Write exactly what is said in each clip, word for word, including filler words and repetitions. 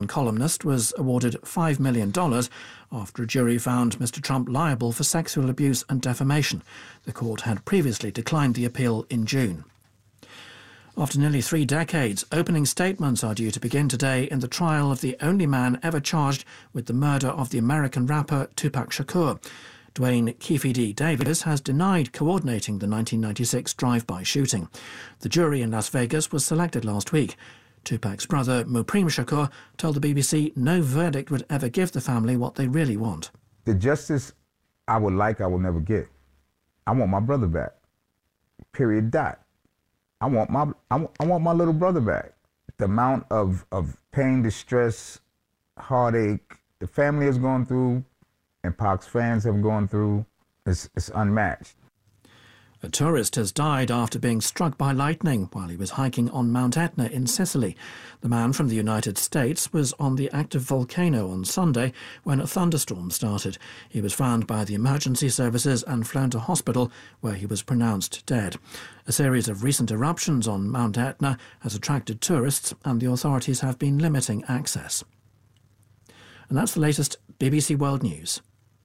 Washington columnist was awarded five million dollars after a jury found Mister Trump liable for sexual abuse and defamation. The court had previously declined the appeal in June. After nearly three decades, opening statements are due to begin today in the trial of the only man ever charged with the murder of the American rapper Tupac Shakur. Dwayne Keefe D. Davis has denied coordinating the nineteen ninety-six drive-by shooting. The jury in Las Vegas was selected last week. Tupac's brother, Muprem Shakur, told the B B C no verdict would ever give the family what they really want. The justice I would like, I will never get. I want my brother back. Period. Dot. I want my I want, I want my little brother back. The amount of, of pain, distress, heartache the family has gone through and Pac's fans have gone through is, is unmatched. A tourist has died after being struck by lightning while he was hiking on Mount Etna in Sicily. The man from the United States was on the active volcano on Sunday when a thunderstorm started. He was found by the emergency services and flown to hospital, where he was pronounced dead. A series of recent eruptions on Mount Etna has attracted tourists, and the authorities have been limiting access. And that's the latest B B C World News.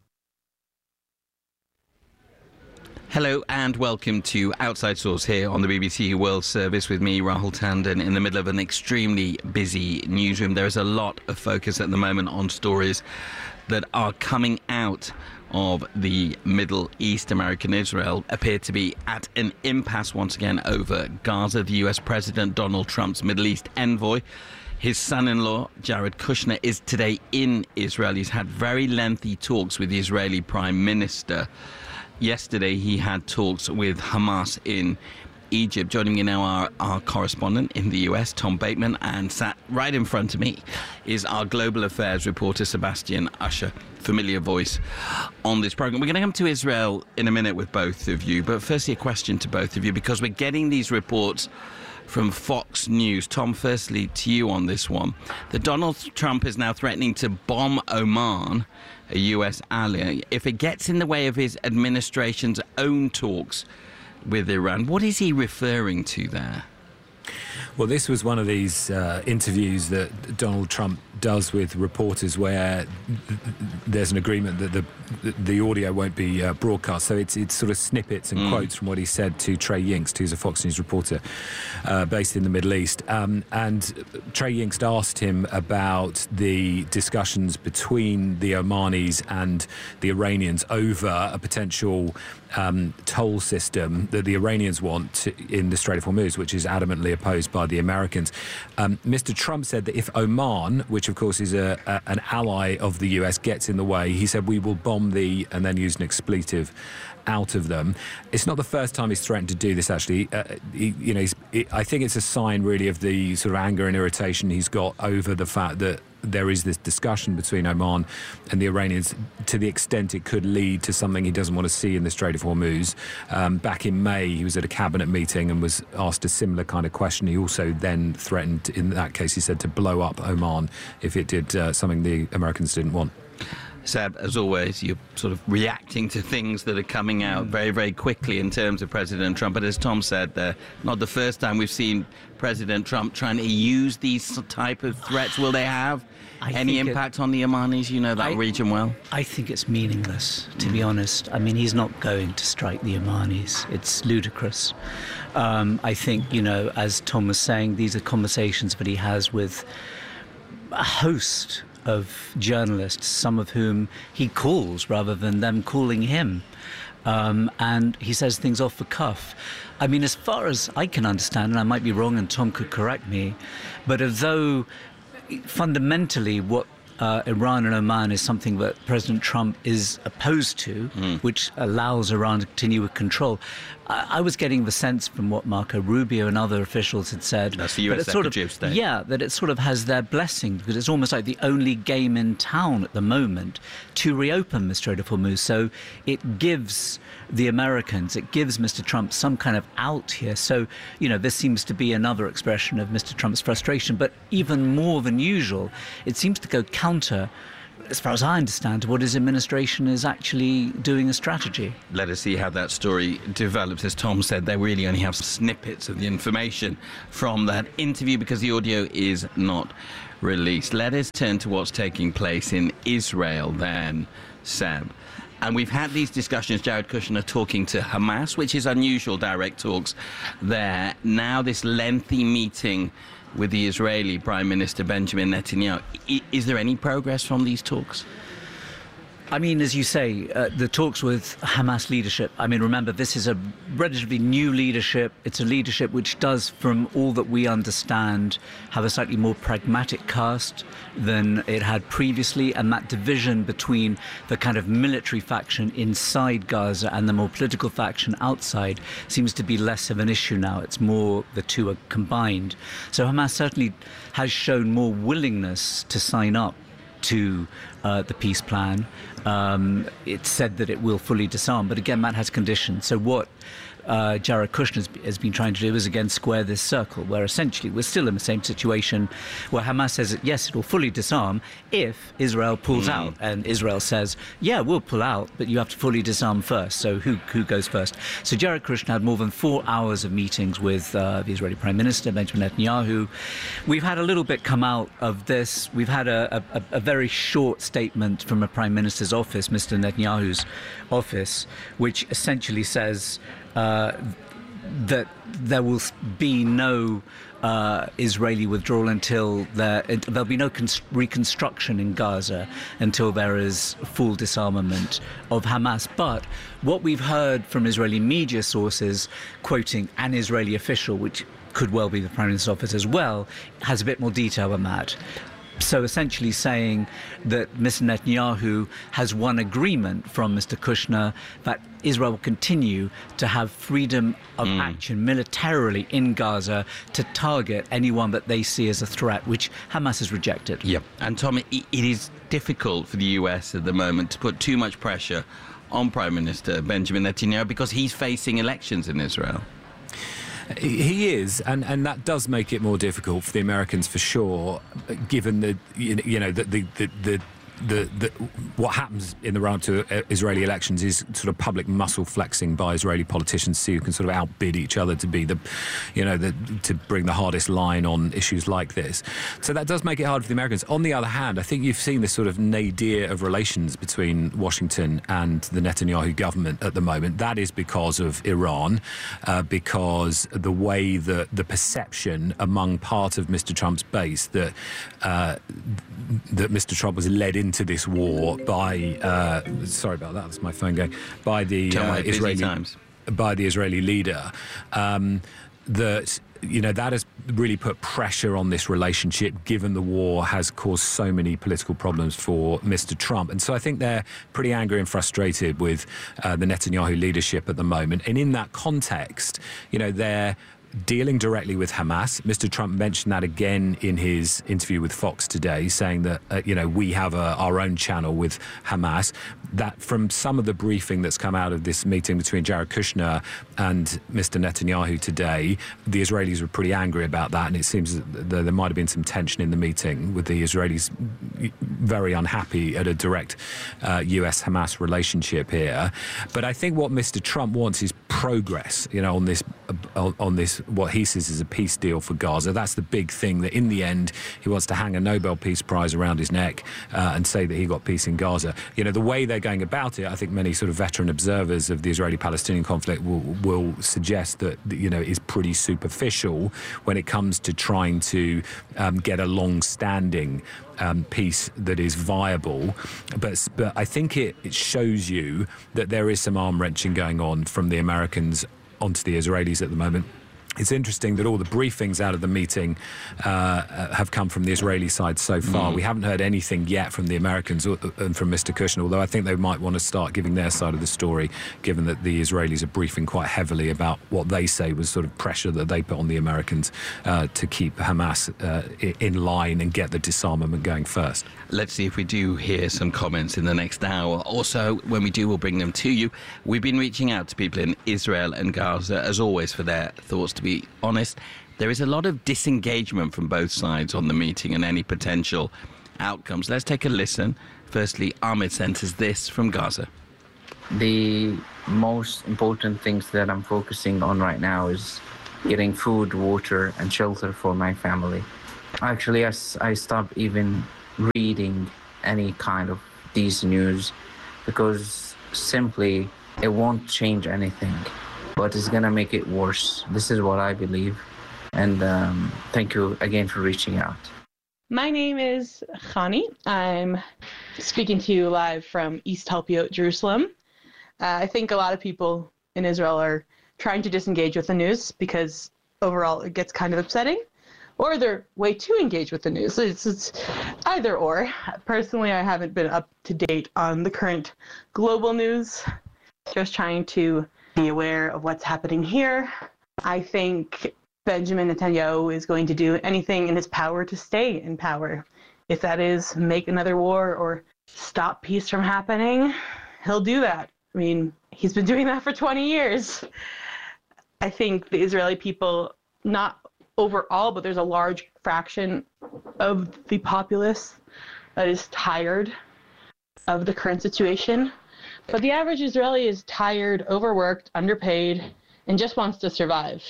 Hello and welcome to Outside Source here on the B B C World Service with me, Rahul Tandon, in the middle of an extremely busy newsroom. There is a lot of focus at the moment on stories that are coming out of the Middle East. America and Israel appear to be at an impasse once again over Gaza. The U S President Donald Trump's Middle East envoy, his son-in-law, Jared Kushner, is today in Israel. He's had very lengthy talks with the Israeli Prime Minister. Yesterday, he had talks with Hamas in Egypt. Joining me now are our correspondent in the U S, Tom Bateman, and sat right in front of me is our global affairs reporter, Sebastian Usher, familiar voice on this programme. We're going to come to Israel in a minute with both of you, but firstly, a question to both of you, because we're getting these reports from Fox News. Tom, firstly to you on this one. That Donald Trump is now threatening to bomb Oman, a U S ally, if it gets in the way of his administration's own talks with Iran. What is he referring to there? Well, this was one of these uh, interviews that Donald Trump does with reporters where there's an agreement that the the audio won't be uh, broadcast. So it's it's sort of snippets and mm. quotes from what he said to Trey Yingst, who's a Fox News reporter uh, based in the Middle East. Um, and Trey Yingst asked him about the discussions between the Omanis and the Iranians over a potential um, toll system that the Iranians want to, in the Strait of Hormuz, which is adamantly opposed by the Americans. Um, Mister Trump said that if Oman, which of course is a, a, an ally of the U S, gets in the way, he said we will bomb the, and then use an expletive out of them. It's not the first time he's threatened to do this, actually. Uh, he, you know, he's, it, I think it's a sign really of the sort of anger and irritation he's got over the fact that there is this discussion between Oman and the Iranians to the extent it could lead to something he doesn't want to see in the Strait of Hormuz. Um, back in May, he was at a cabinet meeting and was asked a similar kind of question. He also then threatened, in that case, he said, to blow up Oman if it did uh, something the Americans didn't want. Seb, as always, you're sort of reacting to things that are coming out very, very quickly in terms of President Trump. But as Tom said, uh, not the first time we've seen President Trump trying to use these type of threats. Will they have I any impact it, on the Omanis? You know that I, region well. I think it's meaningless, to be honest. I mean, he's not going to strike the Omanis. It's ludicrous. Um, I think, you know, as Tom was saying, these are conversations that he has with a host of journalists, some of whom he calls rather than them calling him. Um, and he says things off the cuff. I mean, as far as I can understand, and I might be wrong and Tom could correct me, but as though fundamentally what uh, Iran and Oman is something that President Trump is opposed to, mm. which allows Iran to continue with control. I, I was getting the sense from what Marco Rubio and other officials had said. That's the U S Secretary of State. Yeah, that it sort of has their blessing, because it's almost like the only game in town at the moment to reopen the Strait of Hormuz. So it gives the Americans, it gives Mister Trump some kind of out here. So, you know, this seems to be another expression of Mister Trump's frustration. But even more than usual, it seems to go counter as far as I understand, what his administration is actually doing a strategy. Let us see how that story develops. As Tom said, they really only have snippets of the information from that interview because the audio is not released. Let us turn to what's taking place in Israel then, Seb. And we've had these discussions, Jared Kushner talking to Hamas, which is unusual, direct talks there. Now this lengthy meeting with the Israeli Prime Minister Benjamin Netanyahu. I, is there any progress from these talks? I mean, as you say, uh, the talks with Hamas leadership, I mean, remember, this is a relatively new leadership. It's a leadership which does, from all that we understand, have a slightly more pragmatic cast than it had previously. And that division between the kind of military faction inside Gaza and the more political faction outside seems to be less of an issue now. It's more the two are combined. So Hamas certainly has shown more willingness to sign up to uh, the peace plan. Um, it's said that it will fully disarm, but again, that has conditions. So what uh, Jared Kushner has, has been trying to do is again square this circle, where essentially we're still in the same situation where Hamas says that yes, it will fully disarm if Israel pulls mm. out, and Israel says, yeah, we'll pull out, but you have to fully disarm first. So who who goes first? So Jared Kushner had more than four hours of meetings with uh, the Israeli Prime Minister Benjamin Netanyahu. We've had a little bit come out of this. We've had a, a, a very short statement from a Prime Minister's office, Mister Netanyahu's office, which essentially says uh, that there will be no uh, Israeli withdrawal until there there'll be no reconstruction in Gaza until there is full disarmament of Hamas. But what we've heard from Israeli media sources, quoting an Israeli official, which could well be the Prime Minister's office as well, has a bit more detail than that. So essentially saying that Mister Netanyahu has won agreement from Mister Kushner that Israel will continue to have freedom of mm. action militarily in Gaza to target anyone that they see as a threat, which Hamas has rejected. Yep. And Tom, it, it is difficult for the U S at the moment to put too much pressure on Prime Minister Benjamin Netanyahu because he's facing elections in Israel. He is, and, and that does make it more difficult for the Americans for sure, given the you know the the the, the The, the, what happens in the run to Israeli elections is sort of public muscle flexing by Israeli politicians who can sort of outbid each other to be the, you know, the, to bring the hardest line on issues like this. So that does make it hard for the Americans. On the other hand, I think you've seen this sort of nadir of relations between Washington and the Netanyahu government at the moment. That is because of Iran, uh, because the way that the perception among part of Mister Trump's base that uh, that Mister Trump was led into into this war by uh, sorry about that, that's my phone going, by the uh, Israeli times. by the Israeli leader, um, that you know that has really put pressure on this relationship, given the war has caused so many political problems for Mister Trump. And so I think they're pretty angry and frustrated with uh, the Netanyahu leadership at the moment. And in that context, you know, they're dealing directly with Hamas. Mister Trump mentioned that again in his interview with Fox today, saying that, uh, you know, we have a, our own channel with Hamas. That from some of the briefing that's come out of this meeting between Jared Kushner and Mister Netanyahu today, the Israelis were pretty angry about that, and it seems that there might have been some tension in the meeting, with the Israelis very unhappy at a direct uh, U S Hamas relationship here. But I think what Mister Trump wants is progress, you know, on this on, on this what he says is a peace deal for Gaza. That's the big thing, that in the end he wants to hang a Nobel Peace Prize around his neck uh, and say that he got peace in Gaza. You know, the way they're going about it, I think many sort of veteran observers of the Israeli-Palestinian conflict will, will suggest that, you know, is pretty superficial when it comes to trying to um, get a long-standing Um, peace that is viable. But, but I think it, it shows you that there is some arm wrenching going on from the Americans onto the Israelis at the moment. It's interesting that all the briefings out of the meeting uh, have come from the Israeli side so far. Mm. We haven't heard anything yet from the Americans or, and from Mister Kushner, although I think they might want to start giving their side of the story, given that the Israelis are briefing quite heavily about what they say was sort of pressure that they put on the Americans uh, to keep Hamas uh, in line and get the disarmament going first. Let's see if we do hear some comments in the next hour. Also, when we do, we'll bring them to you. We've been reaching out to people in Israel and Gaza, as always, for their thoughts. To be honest, there is a lot of disengagement from both sides on the meeting and any potential outcomes. Let's take a listen. Firstly, Ahmed sent us this from Gaza. The most important things that I'm focusing on right now is getting food, water, and shelter for my family. Actually, I, I stopped even reading any kind of these news because simply it won't change anything, but it's gonna make it worse. This is what I believe. And um, thank you again for reaching out. My name is Khani. I'm speaking to you live from East Talpiot, Jerusalem. Uh, I think a lot of people in Israel are trying to disengage with the news because overall it gets kind of upsetting, or they're way too engaged with the news. It's, it's either or. Personally, I haven't been up to date on the current global news, just trying to be aware of what's happening here. I think Benjamin Netanyahu is going to do anything in his power to stay in power. If that is make another war or stop peace from happening, he'll do that. I mean, he's been doing that for twenty years. I think the Israeli people, not overall, but there's a large fraction of the populace that is tired of the current situation. But the average Israeli is tired, overworked, underpaid, and just wants to survive.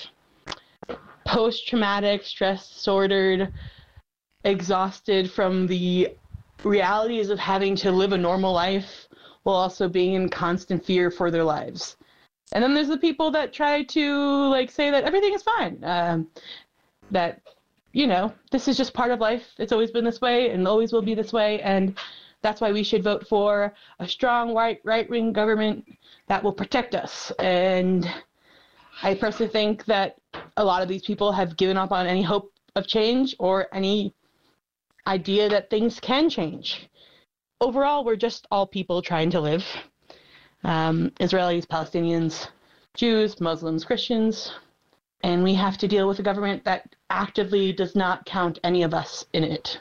Post-traumatic, stress-disordered, exhausted from the realities of having to live a normal life while also being in constant fear for their lives. And then there's the people that try to like say that everything is fine, um, that, you know, this is just part of life. It's always been this way and always will be this way. And that's why we should vote for a strong right, right-wing government that will protect us. And I personally think that a lot of these people have given up on any hope of change or any idea that things can change. Overall, we're just all people trying to live. Um, Israelis, Palestinians, Jews, Muslims, Christians, and we have to deal with a government that actively does not count any of us in it.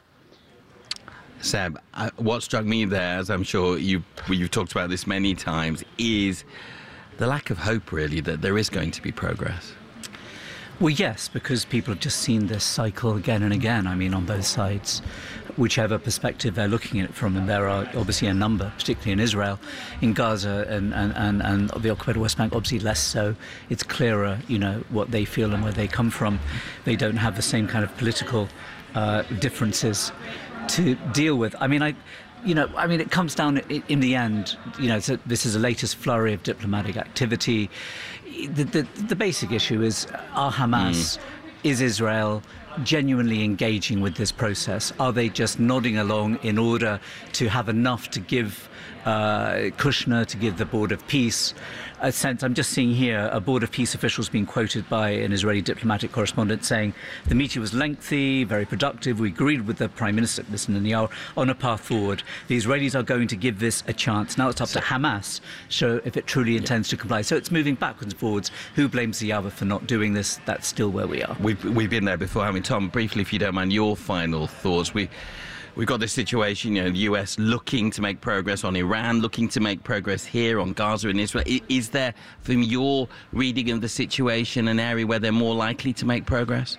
Seb, uh, what struck me there, as I'm sure you, you've talked about this many times, is the lack of hope, really, that there is going to be progress. Well, yes, because people have just seen this cycle again and again, I mean, on both sides, whichever perspective they're looking at it from, and there are obviously a number, particularly in Israel, in Gaza and, and, and, and the occupied West Bank, obviously less so. It's clearer, you know, what they feel and where they come from. They don't have the same kind of political uh, differences to deal with. I mean, I... You know, I mean, it comes down in the end, you know, so this is the latest flurry of diplomatic activity. The, the, the basic issue is, are Hamas, mm. is Israel genuinely engaging with this process? Are they just nodding along in order to have enough to give uh, Kushner, to give the Board of Peace a sense? I'm just seeing here a Board of Peace officials being quoted by an Israeli diplomatic correspondent saying the meeting was lengthy, very productive. We agreed with the Prime Minister, Mister Netanyahu, on a path forward. The Israelis are going to give this a chance. Now it's up to Hamas, so if it truly intends to comply. So it's moving backwards and forwards. Who blames the other for not doing this? That's still where we are. We've, we've been there before. I mean, Tom, briefly, if you don't mind, your final thoughts. We... We've got this situation, you know, the U S looking to make progress on Iran, looking to make progress here on Gaza and Israel. Is there, from your reading of the situation, an area where they're more likely to make progress?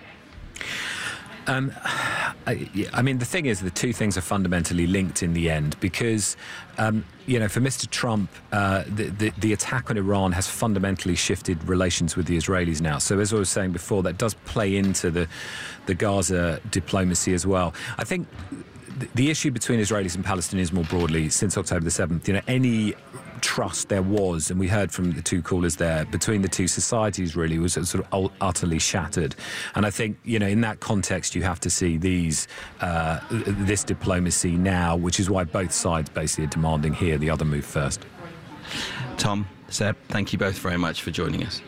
Um, I, I mean, the thing is, the two things are fundamentally linked in the end because, um, you know, for Mister Trump, uh, the, the, the attack on Iran has fundamentally shifted relations with the Israelis now. So as I was saying before, that does play into the, the Gaza diplomacy as well. I think the issue between Israelis and Palestinians more broadly since October the seventh, you know, any trust there was, and we heard from the two callers there, between the two societies really was sort of utterly shattered. And I think, you know, in that context, you have to see these, uh, this diplomacy now, which is why both sides basically are demanding here the other move first. Tom, Seb, thank you both very much for joining us.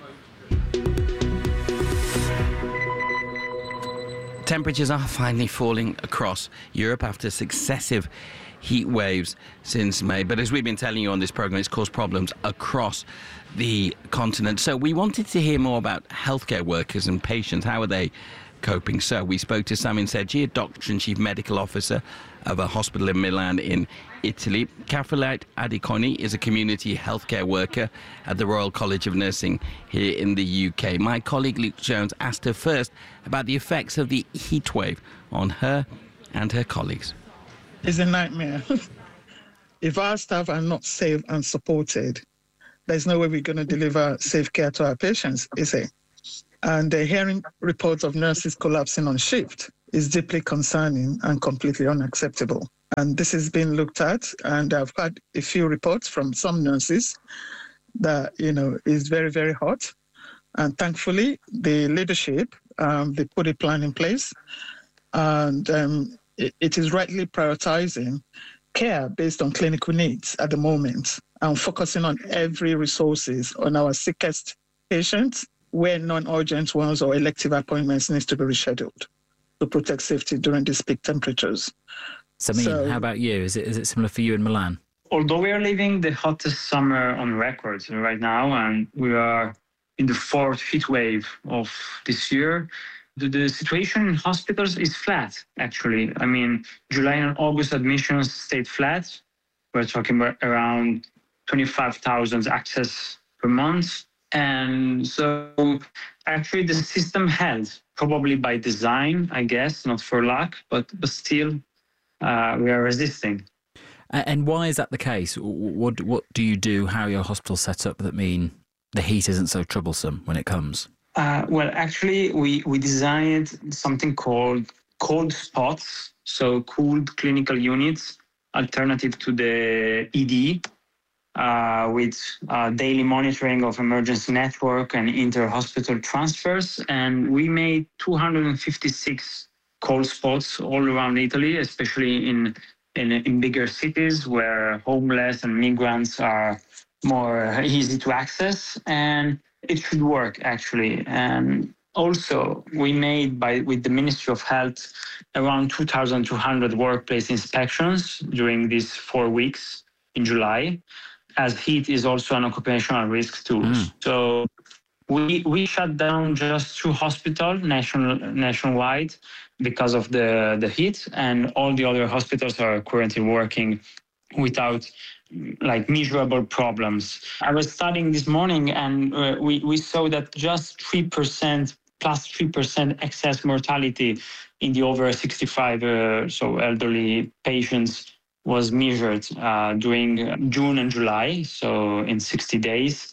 Temperatures are finally falling across Europe after successive heat waves since May. But as we've been telling you on this programme, it's caused problems across the continent. So we wanted to hear more about healthcare workers and patients. How are they coping? So we spoke to Samin Sergi, a doctor and chief medical officer of a hospital in Milan in Italy. Kafelite Adikoni is a community healthcare worker at the Royal College of Nursing here in the U K. My colleague Luke Jones asked her first about the effects of the heat wave on her and her colleagues. is a nightmare. If our staff are not safe and supported, there's no way we're going to deliver safe care to our patients, is it? And uh, hearing reports of nurses collapsing on shift is deeply concerning and completely unacceptable. And this has been looked at, and I've had a few reports from some nurses that, you know, is very, very hot. And thankfully, the leadership, um, they put a plan in place, and um, it, it is rightly prioritizing care based on clinical needs at the moment, and focusing on every resources on our sickest patients, where non-urgent ones or elective appointments needs to be rescheduled to protect safety during these peak temperatures. Samin, so, how about you? Is it is it similar for you in Milan? Although we are living the hottest summer on record right now, and we are in the fourth heat wave of this year, the, the situation in hospitals is flat, actually. I mean, July and August admissions stayed flat. We're talking about around twenty-five thousand access per month. And so actually the system held, probably by design, I guess, not for luck, but, but still uh, we are resisting. And why is that the case? What what do you do? How are your hospitals set up that mean the heat isn't so troublesome when it comes? Uh, well, actually, we, we designed something called cold spots, so cooled clinical units, alternative to the E D. Uh, with uh, daily monitoring of emergency network and inter-hospital transfers. And we made two hundred fifty-six cold spots all around Italy, especially in, in, in bigger cities where homeless and migrants are more easy to access. And it should work, actually. And also, we made, by with the Ministry of Health, around two thousand two hundred workplace inspections during these four weeks in July, as heat is also an occupational risk too. Mm. So we we shut down just two hospitals national, nationwide because of the, the heat, and all the other hospitals are currently working without like measurable problems. I was studying this morning, and uh, we, we saw that just three percent, plus three percent excess mortality in the over sixty-five, uh, so elderly patients, was measured uh, during June and July, so in sixty days.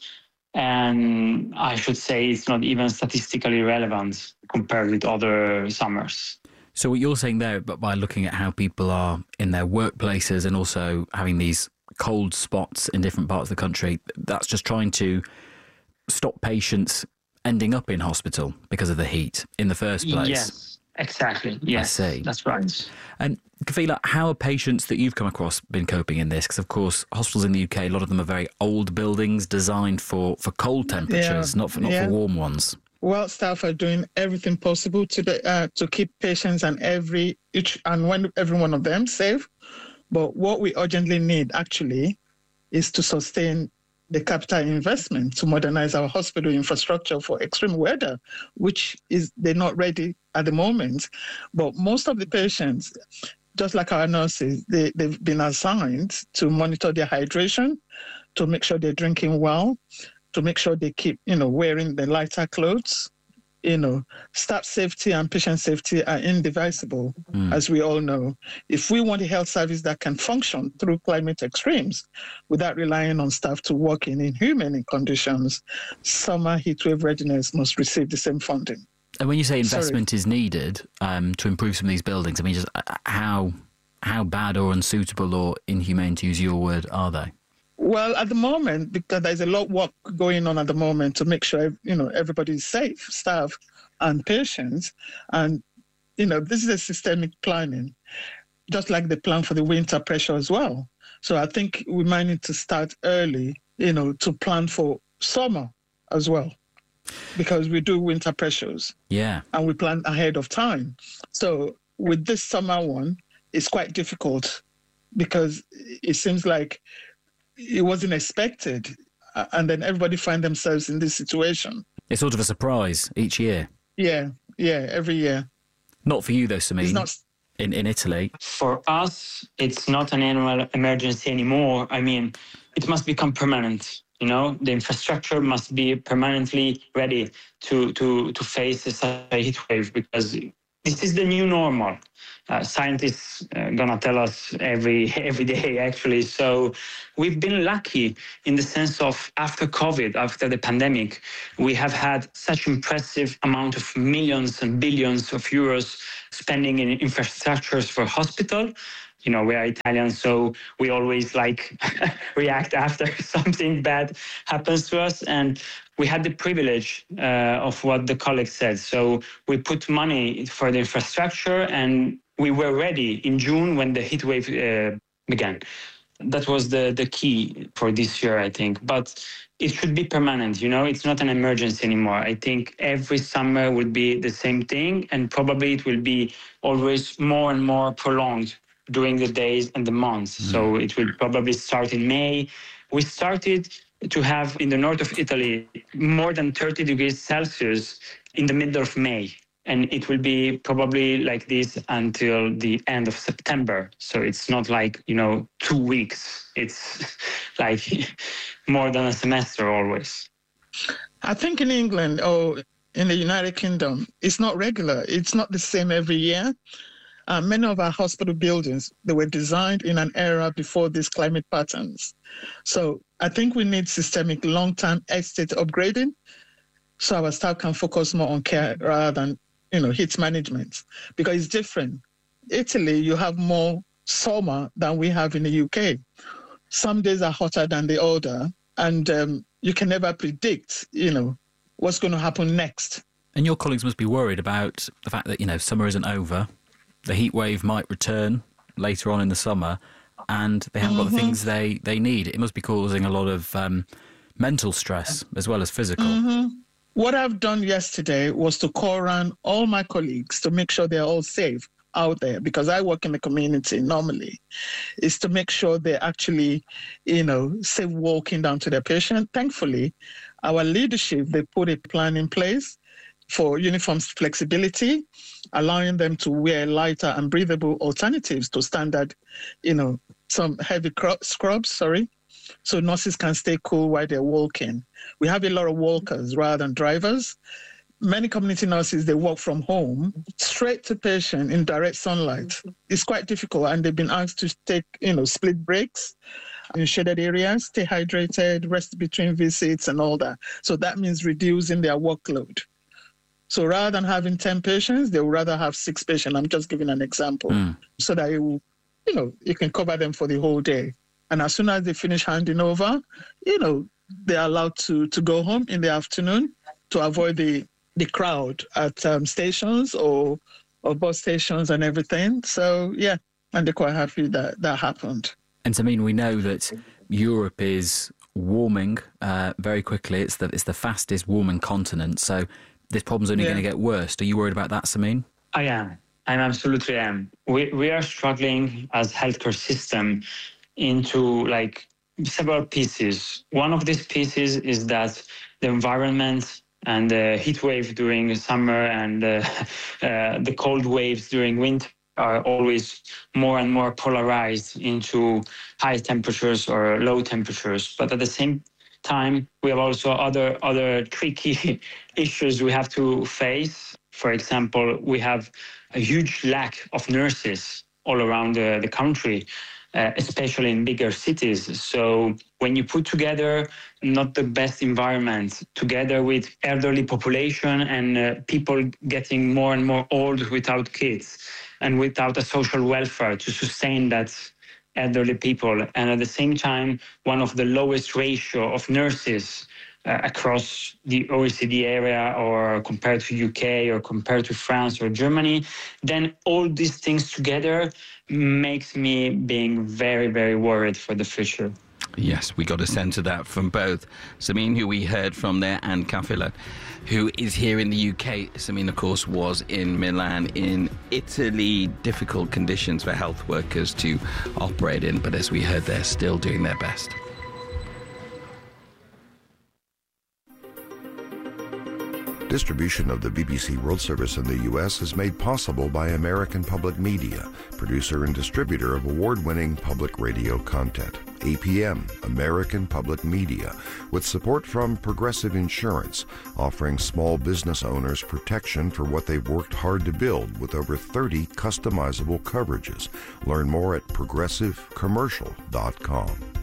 And I should say it's not even statistically relevant compared with other summers. So what you're saying there, but by looking at how people are in their workplaces and also having these cold spots in different parts of the country, that's just trying to stop patients ending up in hospital because of the heat in the first place? Yes, exactly. Yes, I see. That's right. And Kafila, how are patients that you've come across been coping in this? Because, of course, hospitals in the U K, a lot of them are very old buildings designed for, for cold temperatures, yeah. not for not yeah. for warm ones. Well, staff are doing everything possible to uh, to keep patients and every each and one every one of them safe. But what we urgently need, actually, is to sustain the capital investment to modernize our hospital infrastructure for extreme weather, which is they're not ready at the moment. But most of the patients, just like our nurses, they, they've been assigned to monitor their hydration, to make sure they're drinking well, to make sure they keep, you know, wearing the lighter clothes. You know, staff safety and patient safety are indivisible, mm. as we all know. If we want a health service that can function through climate extremes without relying on staff to work in inhumane conditions, summer heatwave readiness must receive the same funding. And when you say investment Sorry. is needed um, to improve some of these buildings, I mean, just how how bad or unsuitable or inhumane, to use your word, are they? Well, at the moment, because there's a lot of work going on at the moment to make sure, you know, everybody's safe, staff and patients. And, you know, this is a systemic planning, just like the plan for the winter pressure as well. So I think we might need to start early, you know, to plan for summer as well, because we do winter pressures. Yeah. And we plan ahead of time. So with this summer one, it's quite difficult because it seems like it wasn't expected, and then everybody find themselves in this situation. It's sort of a surprise each year. Yeah, yeah, every year. Not for you though, Samin. It's not in in Italy. For us, it's not an annual emergency anymore. I mean, it must become permanent. You know, the infrastructure must be permanently ready to to to face a heat wave, because this is the new normal. Uh, scientists are uh, gonna tell us every every day, actually. So we've been lucky in the sense of after COVID, after the pandemic, we have had such impressive amount of millions and billions of euros spending in infrastructures for hospital. You know, we are Italian, so we always like react after something bad happens to us. And we had the privilege uh, of what the colleague said. So we put money for the infrastructure, and we were ready in June when the heat wave uh, began. That was the, the key for this year, I think. But it should be permanent, you know, it's not an emergency anymore. I think every summer will be the same thing, and probably it will be always more and more prolonged during the days and the months. Mm. So it will probably start in May. We started to have in the north of Italy more than thirty degrees Celsius in the middle of May. And it will be probably like this until the end of September. So it's not like, you know, two weeks. It's like more than a semester always. I think in England or in the United Kingdom, it's not regular. It's not the same every year. Uh, many of our hospital buildings, they were designed in an era before these climate patterns. So I think we need systemic long-term estate upgrading so our staff can focus more on care rather than, you know, heat management, because it's different. Italy, you have more summer than we have in the U K. Some days are hotter than the other, and um, you can never predict, you know, what's going to happen next. And your colleagues must be worried about the fact that, you know, summer isn't over. The heat wave might return later on in the summer, and they haven't mm-hmm. got the things they, they need. It must be causing a lot of um, mental stress as well as physical. Mm-hmm. What I've done yesterday was to call around all my colleagues to make sure they're all safe out there, because I work in the community normally, is to make sure they're actually, you know, safe walking down to their patient. Thankfully, our leadership, they put a plan in place for uniforms flexibility, allowing them to wear lighter and breathable alternatives to standard, you know, some heavy scrubs, sorry, so nurses can stay cool while they're walking. We have a lot of walkers rather than drivers. Many community nurses, they work from home, straight to patient in direct sunlight. It's quite difficult, and they've been asked to take, you know, split breaks in shaded areas, stay hydrated, rest between visits and all that. So that means reducing their workload. So rather than having ten patients, they would rather have six patients. I'm just giving an example, mm. so that it will, you know, you can cover them for the whole day. And as soon as they finish handing over, you know, they're allowed to, to go home in the afternoon to avoid the, the crowd at um, stations or, or bus stations and everything. So, yeah, and they're quite happy that that happened. And Samin, we know that Europe is warming uh, very quickly. It's the, it's the fastest warming continent. So this problem's only yeah. going to get worse. Are you worried about that, Samin? I am. I absolutely am. We we are struggling as healthcare system into like several pieces. One of these pieces is that the environment and the heat wave during summer and uh, uh, the cold waves during winter are always more and more polarized into high temperatures or low temperatures. But at the same time, we have also other other tricky issues we have to face. For example, we have a huge lack of nurses all around the, the country, uh, especially in bigger cities. So when you put together not the best environment, together with elderly population and uh, people getting more and more old without kids and without a social welfare to sustain that elderly people, and at the same time, one of the lowest ratio of nurses uh, across the O E C D area or compared to U K or compared to France or Germany, then all these things together makes me being very, very worried for the future. Yes, we got a sense of that from both Samin, who we heard from there, and Kafila, who is here in the U K. Samin, of course, was in Milan, in Italy. Difficult conditions for health workers to operate in, but as we heard, they're still doing their best. Distribution of the B B C World Service in the U S is made possible by American Public Media, producer and distributor of award-winning public radio content. A P M, American Public Media, with support from Progressive Insurance, offering small business owners protection for what they've worked hard to build with over thirty customizable coverages. Learn more at progressive commercial dot com.